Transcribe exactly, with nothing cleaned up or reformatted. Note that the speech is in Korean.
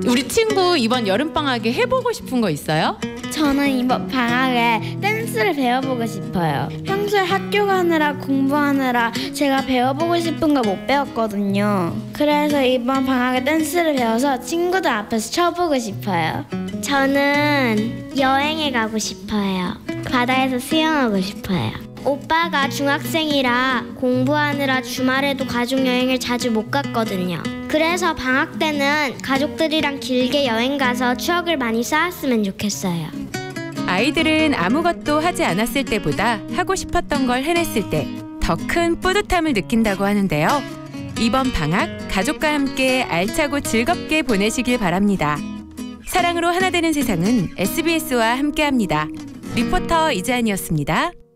우리 친구 이번 여름방학에 해보고 싶은 거 있어요? 저는 이번 방학에 댄스를 배워보고 싶어요. 평소에 학교 가느라 공부하느라 제가 배워보고 싶은 거 못 배웠거든요. 그래서 이번 방학에 댄스를 배워서 친구들 앞에서 춰보고 싶어요. 저는 여행에 가고 싶어요. 바다에서 수영하고 싶어요. 오빠가 중학생이라 공부하느라 주말에도 가족여행을 자주 못 갔거든요. 그래서 방학 때는 가족들이랑 길게 여행 가서 추억을 많이 쌓았으면 좋겠어요. 아이들은 아무것도 하지 않았을 때보다 하고 싶었던 걸 해냈을 때 더 큰 뿌듯함을 느낀다고 하는데요. 이번 방학 가족과 함께 알차고 즐겁게 보내시길 바랍니다. 사랑으로 하나 되는 세상은 에스비에스와 함께합니다. 리포터 이재한이었습니다.